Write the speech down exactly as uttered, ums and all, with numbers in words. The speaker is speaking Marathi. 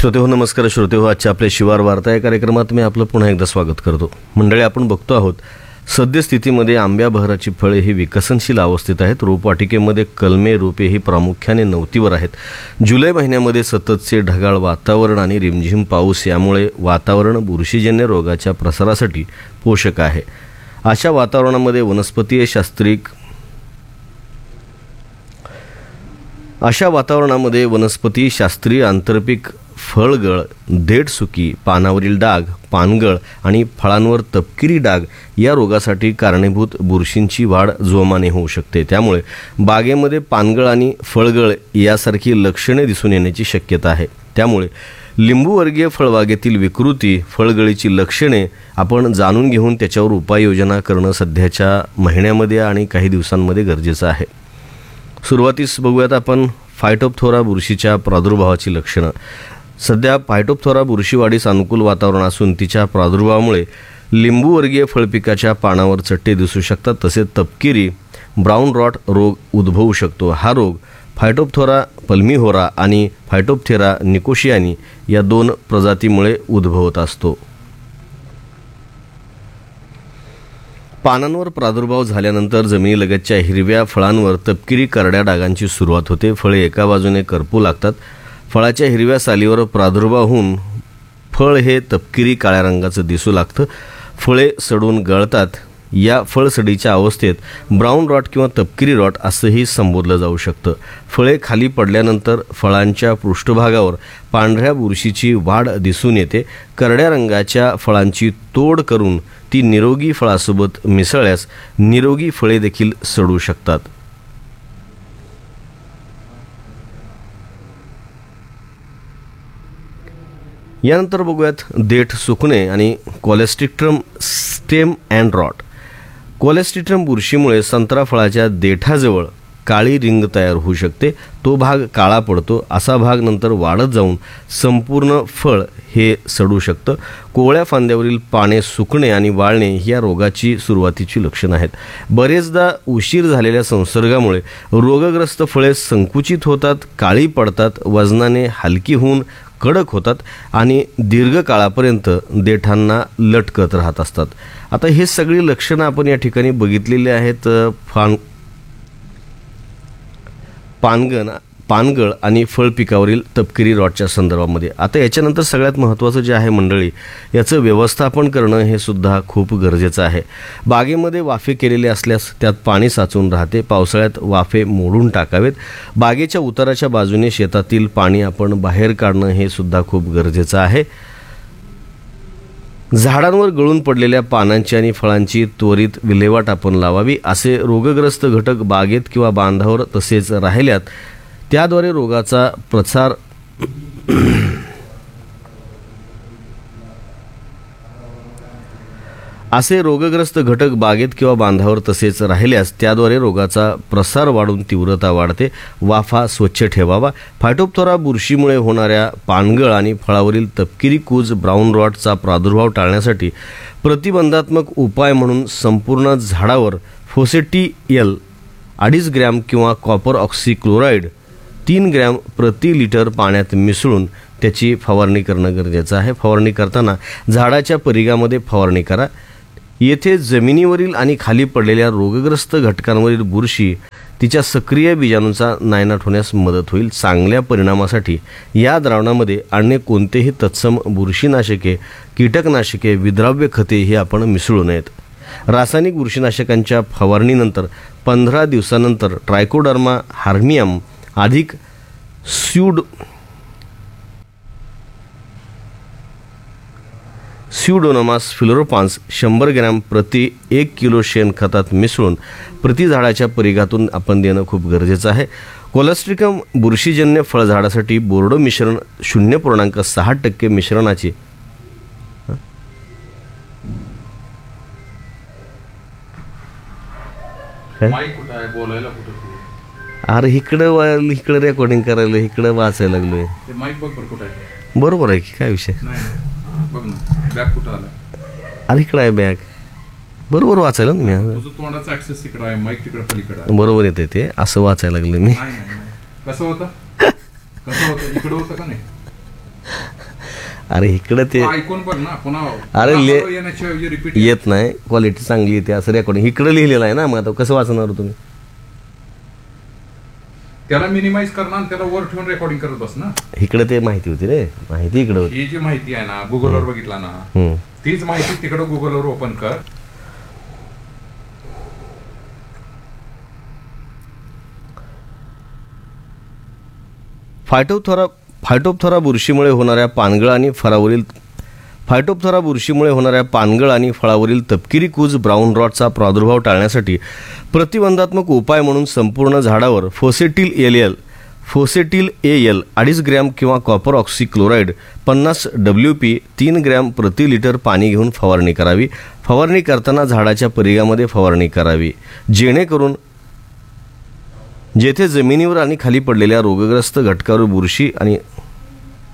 श्रोते हो नमस्कार. श्रोते हो आजच्या आपल्या शिवार वार्ता या कार्यक्रमात मी आपलं पुन्हा एकदा स्वागत करतो. मंडळी, आपण बघतो आहोत सद्यस्थितीमध्ये आंब्या बहराची फळे ही विकसनशील अवस्थेत आहेत. रोपवाटिकेमध्ये कलमे रोपे ही प्रामुख्याने नवतीवर आहेत. जुलै महिन्यामध्ये सततचे ढगाळ वातावरण आणि रिमझिम पाऊस यामुळे वातावरण बुरशीजन्य रोगाच्या प्रसारासाठी पोषक आहे. अशा वातावरणामध्ये वनस्पतीय शास्त्रिक अशा वातावरणामध्ये वनस्पती शास्त्रीय आंतरपीक फळगळ, देठसुकी, पानावरील डाग, पानगळ आणि फळांवर तपकिरी डाग या रोगासाठी कारणीभूत बुरशींची वाढ जोमाने होऊ शकते. त्यामुळे बागेमध्ये पानगळ आणि फळगळ यासारखी लक्षणे दिसून येण्याची शक्यता आहे. त्यामुळे लिंबूवर्गीय फळबागेतील विकृती, फळगळीची लक्षणे आपण जाणून घेऊन त्याच्यावर उपाययोजना करणं सध्याच्या महिन्यामध्ये आणि काही दिवसांमध्ये गरजेचं आहे. सुरुवातीस बघूयात आपण फायटोप्थोरा बुरशीच्या प्रादुर्भावाची लक्षणं. सध्या फायटोप्थोरा बुरशीवाढीस अनुकूल वातावरण असून तिच्या प्रादुर्भावामुळे लिंबूवर्गीय फळपिकाच्या पानावर चट्टे दिसू शकतात. तसेच तपकिरी ब्राऊन रॉट रोग उद्भवू शकतो. हा रोग फायटोप्थोरा पल्मिहोरा आणि फायटोप्थेरा निकोशियानी या दोन प्रजातीमुळे उद्भवत असतो. पानांवर प्रादुर्भाव झाल्यानंतर जमिनीलगतच्या हिरव्या फळांवर तपकिरी करड्या डागांची सुरुवात होते. फळे एका बाजूने करपू लागतात. फळाच्या हिरव्या सालीवर प्रादुर्भाव होऊन फळ हे तपकिरी काळ्या रंगाचं दिसू लागतं. फळे सडून गळतात. या फळसडीच्या अवस्थेत ब्राऊन रॉट किंवा तपकिरी रॉट असंही संबोधलं जाऊ शकतं. फळे खाली पडल्यानंतर फळांच्या पृष्ठभागावर पांढऱ्या बुरशीची वाढ दिसून येते. करड्या रंगाच्या फळांची तोड करून ती निरोगी फळासोबत मिसळल्यास निरोगी फळे देखील सडू शकतात. यानंतर बघूयात देठ सुकणे आणि कोलेस्ट्रिक्ट्रम स्टेम अँड रॉट. कोलेस्ट्रिक्ट्रम बुरशीमुळे संत्रा फळाच्या देठाजवळ काळी रिंग तयार होऊ शकते. तो भाग काळा पडतो. असा भाग नंतर वाढत जाऊन संपूर्ण फळ हे सडू शकतं. कोवळ्या फांद्यावरील पाने सुकणे आणि वाळणे ही या रोगाची सुरुवातीची लक्षणं आहेत. बरेचदा उशीर झालेल्या संसर्गामुळे रोगग्रस्त फळे संकुचित होतात, काळी पडतात, वजनाने हलकी होऊन कडक होतात आणि दीर्घकाळापर्यंत देठांना लटकत राहत असतात. आता हे सगळी लक्षणं आपण या ठिकाणी बघितलेली आहेत फान पानगण पानगळ आणि फळ पिकावरील तपकिरी रॉटच्या संदर्भामध्ये. आता याच्यानंतर सगळ्यात महत्त्वाचं जे आहे मंडळी, याचं व्यवस्थापन करणं हे सुद्धा खूप गरजेचं आहे. बागेमध्ये वाफे केलेले असल्यास त्यात पाणी साचून राहते. पावसाळ्यात वाफे मोडून टाकावेत. बागेच्या उताराच्या बाजूने शेतातील पाणी आपण बाहेर काढणं हे सुद्धा खूप गरजेचं आहे. झाडांवर गळून पडलेल्या पानांची आणि फळांची त्वरित विल्हेवाट आपण लावावी. असे रोगग्रस्त घटक बागेत किंवा बांधावर तसेच राहिल्यात त्याद्वारे रोगाचा प्रसार असे रोगग्रस्त घटक बागेत किंवा बांधावर तसेच राहिल्यास त्याद्वारे रोगाचा प्रसार वाढून तीव्रता वाढते. वाफा स्वच्छ ठेवावा. फायटोप्थोरा बुरशीमुळे होणाऱ्या पानगळ आणि फळावरील तपकिरी कूज ब्राऊन रॉटचा प्रादुर्भाव टाळण्यासाठी प्रतिबंधात्मक उपाय म्हणून संपूर्ण झाडावर फोसेटियल अडीच ग्रॅम किंवा कॉपर ऑक्सीक्लोराईड तीन ग्रॅम प्रति लिटर पाण्यात मिसळून त्याची फवारणी करणं गरजेचं आहे. फवारणी करताना झाडाच्या परिघामध्ये फवारणी करा. येथे जमिनीवरील आणि खाली पडलेल्या रोगग्रस्त घटकांवरील बुरशी तिच्या सक्रिय बीजाणूंचा नायनाट होण्यास मदत होईल. चांगल्या परिणामासाठी या द्रावणामध्ये अन्य कोणतेही तत्सम बुरशीनाशके, कीटकनाशके, विद्राव्य खते हे आपण मिसळू नयेत. रासायनिक बुरशीनाशकांच्या फवारणीनंतर पंधरा दिवसानंतर ट्रायकोडर्मा हार्मियम अधिक स्यूड स्यूडोनोमास फ्लोरोपान्स शंभर ग्रॅम प्रति एक किलो शेणखतात मिसळून प्रति झाडाच्या परिघातून आपण देणं खूप गरजेचं आहे. कोलेस्ट्रिकम बुरशीजन्य फळझाडासाठी बोर्डो मिश्रण शून्य पूर्णांक सहा टक्के मिश्रणाची अरे इकडं इकडं रेकॉर्डिंग करायला, इकडं वाचायला लागलोय. बरोबर आहे की, काय विषय. अरे इकडं आहे बॅग. बरोबर वाचायला ना मी. बरोबर येते ते, असं वाचायला लागलं मी. कसं होतं कसं होतं इकडं होतं का नाही. अरे इकडे ते ऐकून बघ ना पुन्हा. अरे ले रिपीट येत नाही, क्वालिटी चांगली येते असं रेकॉर्डिंग इकडे लिहिलेलं आहे ना, मग आता कसं वाचणार तुम्ही? त्याला मिनिमाइज करणार आणि त्याला वर ठेवून रेकॉर्डिंग करत बस ना. इकडे ते माहिती होती रे, माहिती इकडे होती. ही जी माहिती आहे ना गुगलवर बघितला ना, हम्म. तीच माहिती तिकडे गुगलवर ओपन कर. फायटोप्थोरा फायटोप्थोरा बुरशीमुळे होणाऱ्या पानगळ आणि फळावरील फायटोप्थोरा बुरशीमुळे होणाऱ्या पानगळ आणि फळावरील तपकिरी कूज ब्राऊन रॉटचा प्रादुर्भाव टाळण्यासाठी प्रतिबंधात्मक उपाय म्हणून संपूर्ण झाडावर फोसेटिल एल एल फोसेटिल ए एल अडीच ग्रॅम किंवा कॉपर ऑक्सी क्लोराईड पन्नास डब्ल्यू पी तीन ग्रॅम प्रति लिटर पाणी घेऊन फवारणी करावी. फवारणी करताना झाडाच्या परिघामध्ये फवारणी करावी, जेणेकरून जेथे जमिनीवर आणि खाली पडलेल्या रोगग्रस्त घटकावर बुरशी आणि